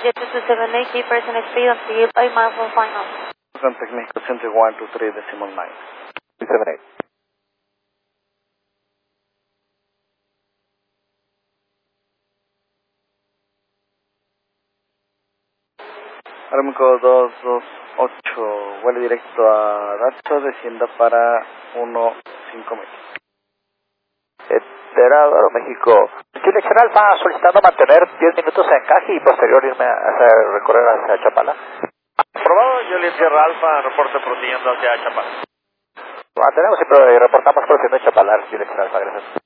Jet 278, key person speed on the 8 miles from final. Contact Mexico Center 123.9. 278. Aeroméxico 228, vuelo directo a Dato, descienda para 15.000. Enterado, Aeroméxico. Dirección Alfa, solicitando mantener 10 minutos en encaje y posterior irme a recorrer hacia Chapala. Aprobado, Juliet Sierra Alfa, reporte prosiguiendo hacia Chapala. Mantenemos y reportamos prosiguiendo en Chapala, dirección Alfa, gracias.